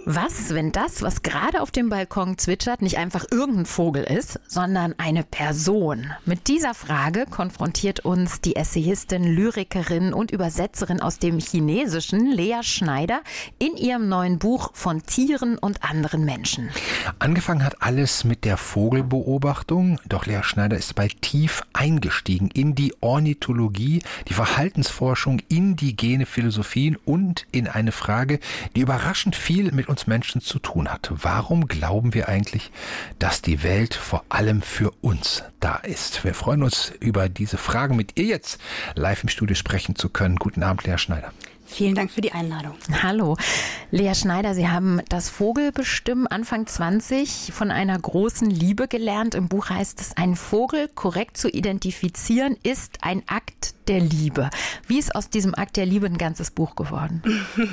Was, wenn das, was gerade auf dem Balkon zwitschert, nicht einfach irgendein Vogel ist, sondern eine Person? Mit dieser Frage konfrontiert uns die Essayistin, Lyrikerin und Übersetzerin aus dem Chinesischen, Lea Schneider, in ihrem neuen Buch Von Tieren und anderen Menschen. Angefangen hat alles mit der Vogelbeobachtung, doch Lea Schneider ist dabei tief eingestiegen in die Ornithologie, die Verhaltensforschung, indigene Philosophien und in eine Frage, die überraschend viel mit uns Menschen zu tun hat. Warum glauben wir eigentlich, dass die Welt vor allem für uns da ist? Wir freuen uns, über diese Fragen mit ihr jetzt live im Studio sprechen zu können. Guten Abend, Lea Schneider. Vielen Dank für die Einladung. Hallo. Lea Schneider, Sie haben das Vogelbestimmen Anfang 20 von einer großen Liebe gelernt. Im Buch heißt es, ein Vogel korrekt zu identifizieren ist ein Akt der Liebe. Wie ist aus diesem Akt der Liebe ein ganzes Buch geworden?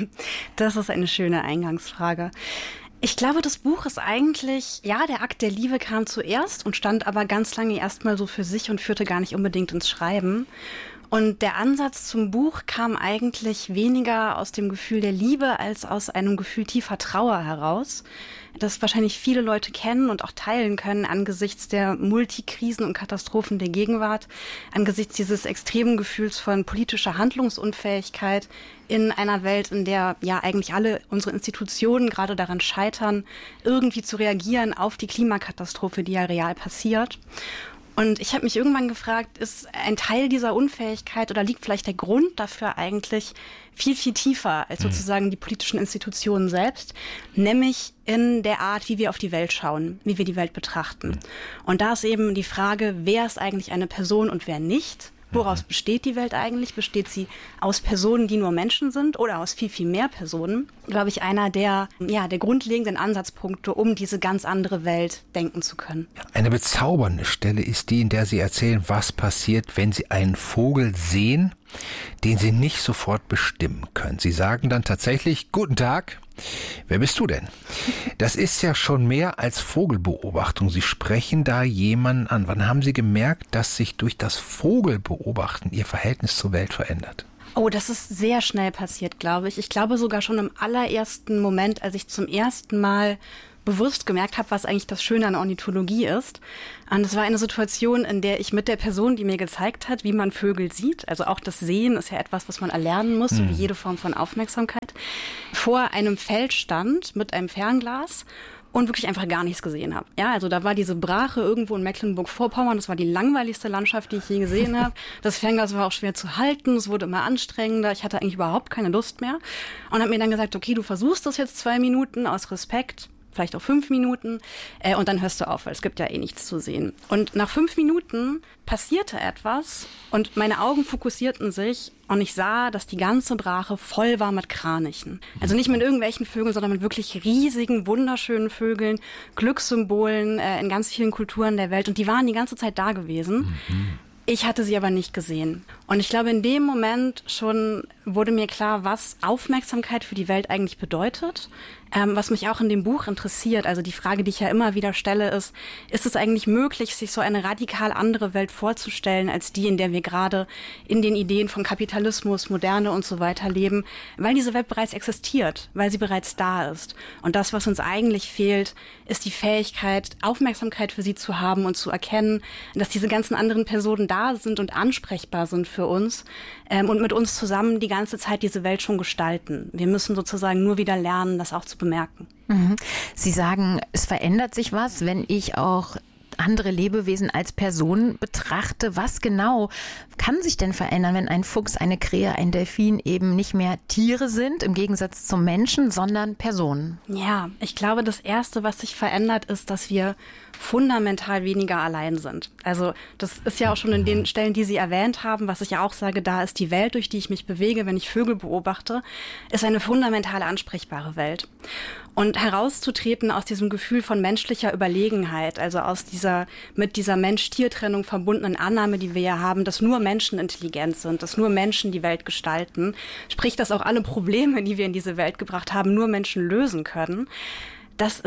Das ist eine schöne Eingangsfrage. Ich glaube, das Buch ist eigentlich, der Akt der Liebe kam zuerst und stand aber ganz lange erstmal so für sich und führte gar nicht unbedingt ins Schreiben. Und der Ansatz zum Buch kam eigentlich weniger aus dem Gefühl der Liebe als aus einem Gefühl tiefer Trauer heraus, das wahrscheinlich viele Leute kennen und auch teilen können angesichts der Multikrisen und Katastrophen der Gegenwart, angesichts dieses extremen Gefühls von politischer Handlungsunfähigkeit in einer Welt, in der ja eigentlich alle unsere Institutionen gerade daran scheitern, irgendwie zu reagieren auf die Klimakatastrophe, die ja real passiert. Und ich habe mich irgendwann gefragt, ist ein Teil dieser Unfähigkeit oder liegt vielleicht der Grund dafür eigentlich viel, viel tiefer als sozusagen die politischen Institutionen selbst, nämlich in der Art, wie wir auf die Welt schauen, wie wir die Welt betrachten. Und da ist eben die Frage, wer ist eigentlich eine Person und wer nicht? Woraus besteht die Welt eigentlich? Besteht sie aus Personen, die nur Menschen sind oder aus viel, viel mehr Personen? Glaube ich, einer der grundlegenden Ansatzpunkte, um diese ganz andere Welt denken zu können. Eine bezaubernde Stelle ist die, in der Sie erzählen, was passiert, wenn Sie einen Vogel sehen, den Sie nicht sofort bestimmen können. Sie sagen dann tatsächlich, guten Tag. Wer bist du denn? Das ist ja schon mehr als Vogelbeobachtung. Sie sprechen da jemanden an. Wann haben Sie gemerkt, dass sich durch das Vogelbeobachten Ihr Verhältnis zur Welt verändert? Oh, das ist sehr schnell passiert, glaube ich. Ich glaube sogar schon im allerersten Moment, als ich zum ersten Mal bewusst gemerkt habe, was eigentlich das Schöne an Ornithologie ist. Und es war eine Situation, in der ich mit der Person, die mir gezeigt hat, wie man Vögel sieht, also auch das Sehen ist ja etwas, was man erlernen muss, so wie jede Form von Aufmerksamkeit, vor einem Feld stand mit einem Fernglas und wirklich einfach gar nichts gesehen habe. Ja, also da war diese Brache irgendwo in Mecklenburg-Vorpommern, das war die langweiligste Landschaft, die ich je gesehen habe. Das Fernglas war auch schwer zu halten, es wurde immer anstrengender, ich hatte eigentlich überhaupt keine Lust mehr und habe mir dann gesagt, okay, du versuchst das jetzt 2 Minuten aus Respekt, vielleicht auch 5 Minuten und dann hörst du auf, weil es gibt ja eh nichts zu sehen. Und nach 5 Minuten passierte etwas und meine Augen fokussierten sich und ich sah, dass die ganze Brache voll war mit Kranichen. Also nicht mit irgendwelchen Vögeln, sondern mit wirklich riesigen, wunderschönen Vögeln, Glückssymbolen in ganz vielen Kulturen der Welt und die waren die ganze Zeit da gewesen. Ich hatte sie aber nicht gesehen. Und ich glaube, in dem Moment schon wurde mir klar, was Aufmerksamkeit für die Welt eigentlich bedeutet. Was mich auch in dem Buch interessiert, also die Frage, die ich ja immer wieder stelle, ist es eigentlich möglich, sich so eine radikal andere Welt vorzustellen, als die, in der wir gerade in den Ideen von Kapitalismus, Moderne und so weiter leben, weil diese Welt bereits existiert, weil sie bereits da ist. Und das, was uns eigentlich fehlt, ist die Fähigkeit, Aufmerksamkeit für sie zu haben und zu erkennen, dass diese ganzen anderen Personen da sind und ansprechbar sind für uns und mit uns zusammen die ganze Zeit diese Welt schon gestalten. Wir müssen sozusagen nur wieder lernen, das auch zu bemerken. Sie sagen, es verändert sich was, wenn ich auch andere Lebewesen als Personen betrachte. Was genau kann sich denn verändern, wenn ein Fuchs, eine Krähe, ein Delfin eben nicht mehr Tiere sind, im Gegensatz zum Menschen, sondern Personen? Ja, ich glaube, das Erste, was sich verändert, ist, dass wir fundamental weniger allein sind. Also das ist ja auch schon in den Stellen, die Sie erwähnt haben, was ich ja auch sage, da ist die Welt, durch die ich mich bewege, wenn ich Vögel beobachte, ist eine fundamentale ansprechbare Welt. Und herauszutreten aus diesem Gefühl von menschlicher Überlegenheit, also aus mit dieser Mensch-Tier-Trennung verbundenen Annahme, die wir ja haben, dass nur Menschen intelligent sind, dass nur Menschen die Welt gestalten, sprich, dass auch alle Probleme, die wir in diese Welt gebracht haben, nur Menschen lösen können. Das ist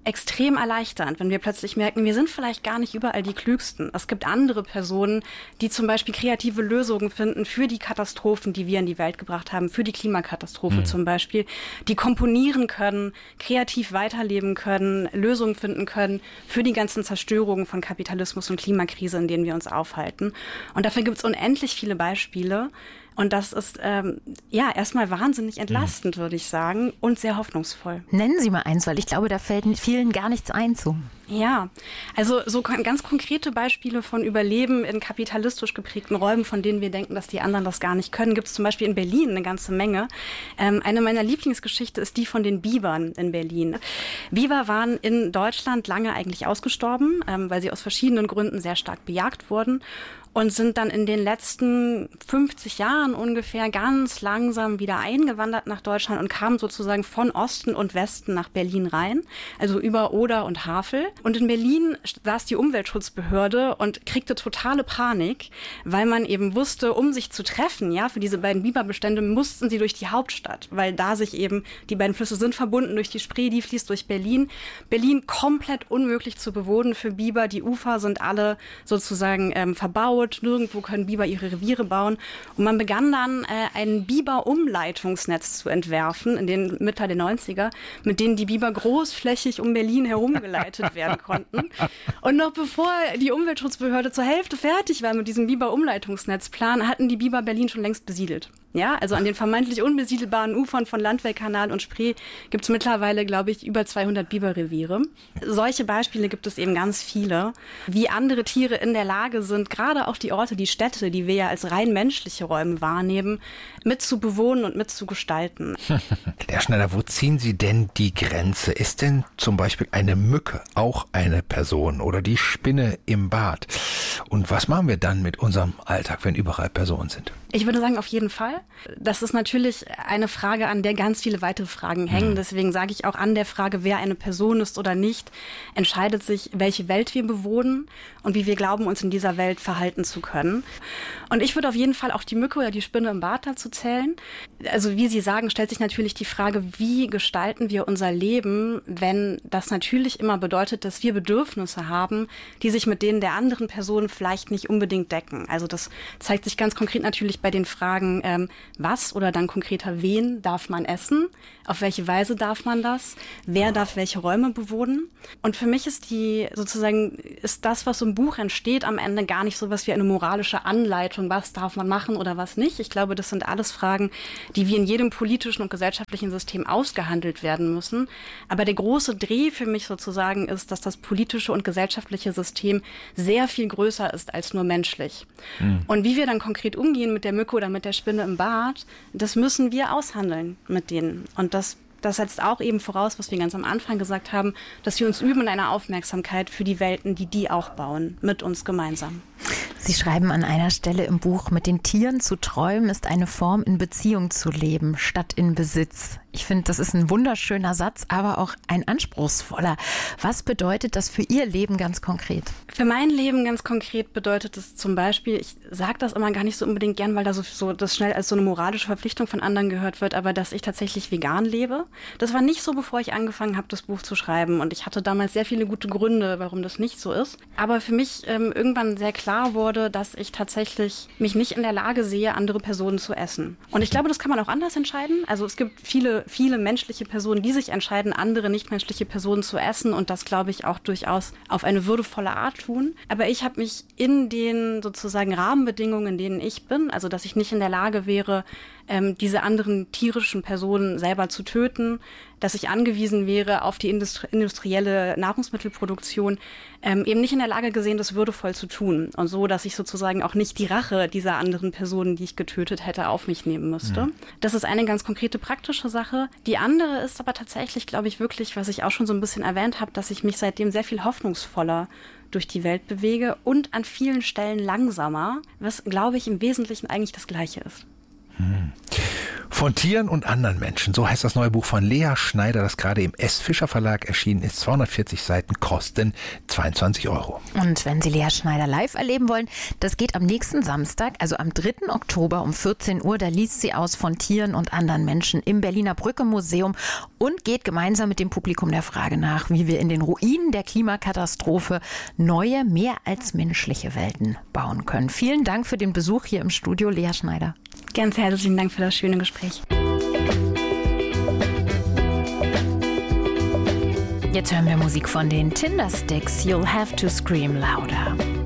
extrem erleichternd, wenn wir plötzlich merken, wir sind vielleicht gar nicht überall die Klügsten. Es gibt andere Personen, die zum Beispiel kreative Lösungen finden für die Katastrophen, die wir in die Welt gebracht haben, für die Klimakatastrophe zum Beispiel, die komponieren können, kreativ weiterleben können, Lösungen finden können für die ganzen Zerstörungen von Kapitalismus und Klimakrise, in denen wir uns aufhalten. Und dafür gibt es unendlich viele Beispiele. Und das ist erstmal wahnsinnig entlastend, würde ich sagen, und sehr hoffnungsvoll. Nennen Sie mal eins, weil ich glaube, da fällt vielen gar nichts ein zu. Ja, also so ganz konkrete Beispiele von Überleben in kapitalistisch geprägten Räumen, von denen wir denken, dass die anderen das gar nicht können, gibt es zum Beispiel in Berlin eine ganze Menge. Eine meiner Lieblingsgeschichten ist die von den Bibern in Berlin. Biber waren in Deutschland lange eigentlich ausgestorben, weil sie aus verschiedenen Gründen sehr stark bejagt wurden. Und sind dann in den letzten 50 Jahren ungefähr ganz langsam wieder eingewandert nach Deutschland und kamen sozusagen von Osten und Westen nach Berlin rein, also über Oder und Havel. Und in Berlin saß die Umweltschutzbehörde und kriegte totale Panik, weil man eben wusste, um sich zu treffen, ja, für diese beiden Biberbestände mussten sie durch die Hauptstadt, weil da sich eben, die beiden Flüsse sind verbunden durch die Spree, die fließt durch Berlin. Berlin komplett unmöglich zu bewohnen für Biber, die Ufer sind alle sozusagen verbaut. Nirgendwo können Biber ihre Reviere bauen. Und man begann dann ein Biber-Umleitungsnetz zu entwerfen in den Mitte der 90er, mit denen die Biber großflächig um Berlin herumgeleitet werden konnten. Und noch bevor die Umweltschutzbehörde zur Hälfte fertig war mit diesem Biber-Umleitungsnetzplan, hatten die Biber Berlin schon längst besiedelt. Ja, also an den vermeintlich unbesiedelbaren Ufern von Landwehrkanal und Spree gibt es mittlerweile, glaube ich, über 200 Biberreviere. Solche Beispiele gibt es eben ganz viele, wie andere Tiere in der Lage sind, gerade auch die Orte, die Städte, die wir ja als rein menschliche Räume wahrnehmen, mit zu bewohnen und mit zu gestalten. Herr Schneider, wo ziehen Sie denn die Grenze? Ist denn zum Beispiel eine Mücke auch eine Person oder die Spinne im Bad? Und was machen wir dann mit unserem Alltag, wenn überall Personen sind? Ich würde sagen, auf jeden Fall. Das ist natürlich eine Frage, an der ganz viele weitere Fragen hängen. Deswegen sage ich auch, an der Frage, wer eine Person ist oder nicht, entscheidet sich, welche Welt wir bewohnen und wie wir glauben, uns in dieser Welt verhalten zu können. Und ich würde auf jeden Fall auch die Mücke oder die Spinne im Bad dazu zählen. Also wie Sie sagen, stellt sich natürlich die Frage, wie gestalten wir unser Leben, wenn das natürlich immer bedeutet, dass wir Bedürfnisse haben, die sich mit denen der anderen Person vielleicht nicht unbedingt decken. Also das zeigt sich ganz konkret natürlich bei den Fragen, was oder dann konkreter wen darf man essen, auf welche Weise darf man das, wer darf welche Räume bewohnen. Und für mich ist das, was im Buch entsteht, am Ende gar nicht so was wie eine moralische Anleitung, was darf man machen oder was nicht. Ich glaube, das sind alles Fragen, die wie in jedem politischen und gesellschaftlichen System ausgehandelt werden müssen. Aber der große Dreh für mich sozusagen ist, dass das politische und gesellschaftliche System sehr viel größer ist als nur menschlich. Und wie wir dann konkret umgehen mit der Mücke oder mit der Spinne im Bad, das müssen wir aushandeln mit denen. Und das setzt auch eben voraus, was wir ganz am Anfang gesagt haben, dass wir uns üben in einer Aufmerksamkeit für die Welten, die auch bauen, mit uns gemeinsam. Sie schreiben an einer Stelle im Buch, mit den Tieren zu träumen ist eine Form, in Beziehung zu leben, statt in Besitz. Ich finde, das ist ein wunderschöner Satz, aber auch ein anspruchsvoller. Was bedeutet das für Ihr Leben ganz konkret? Für mein Leben ganz konkret bedeutet es zum Beispiel, ich sage das immer gar nicht so unbedingt gern, weil da so das schnell als so eine moralische Verpflichtung von anderen gehört wird, aber dass ich tatsächlich vegan lebe. Das war nicht so, bevor ich angefangen habe, das Buch zu schreiben. Und ich hatte damals sehr viele gute Gründe, warum das nicht so ist. Aber für mich irgendwann sehr klar wurde, dass ich tatsächlich mich nicht in der Lage sehe, andere Personen zu essen. Und ich glaube, das kann man auch anders entscheiden. Also es gibt viele menschliche Personen, die sich entscheiden, andere nichtmenschliche Personen zu essen und das, glaube ich, auch durchaus auf eine würdevolle Art tun. Aber ich habe mich in den sozusagen Rahmenbedingungen, in denen ich bin, also dass ich nicht in der Lage wäre, diese anderen tierischen Personen selber zu töten, dass ich angewiesen wäre auf die industrielle Nahrungsmittelproduktion, eben nicht in der Lage gesehen, das würdevoll zu tun. Und so, dass ich sozusagen auch nicht die Rache dieser anderen Personen, die ich getötet hätte, auf mich nehmen müsste. Das ist eine ganz konkrete praktische Sache. Die andere ist aber tatsächlich, glaube ich, wirklich, was ich auch schon so ein bisschen erwähnt habe, dass ich mich seitdem sehr viel hoffnungsvoller durch die Welt bewege und an vielen Stellen langsamer, was, glaube ich, im Wesentlichen eigentlich das Gleiche ist. Von Tieren und anderen Menschen, so heißt das neue Buch von Lea Schneider, das gerade im S. Fischer Verlag erschienen ist. 240 Seiten, kosten 22 €. Und wenn Sie Lea Schneider live erleben wollen, das geht am nächsten Samstag, also am 3. Oktober um 14 Uhr. Da liest sie aus von Tieren und anderen Menschen im Berliner Brücke Museum und geht gemeinsam mit dem Publikum der Frage nach, wie wir in den Ruinen der Klimakatastrophe neue, mehr als menschliche Welten bauen können. Vielen Dank für den Besuch hier im Studio, Lea Schneider. Ganz herzlichen Dank für das schöne Gespräch. Jetzt hören wir Musik von den Tindersticks. You'll have to scream louder.